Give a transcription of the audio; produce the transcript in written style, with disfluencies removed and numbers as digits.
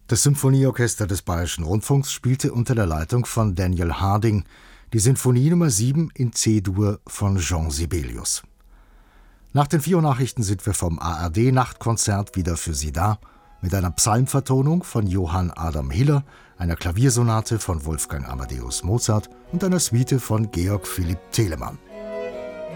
Das Symphonieorchester des Bayerischen Rundfunks spielte unter der Leitung von Daniel Harding die Sinfonie Nummer 7 in C-Dur von Jean Sibelius. Nach den 4 Nachrichten sind wir vom ARD-Nachtkonzert wieder für Sie da, mit einer Psalmvertonung von Johann Adam Hiller, einer Klaviersonate von Wolfgang Amadeus Mozart und einer Suite von Georg Philipp Telemann.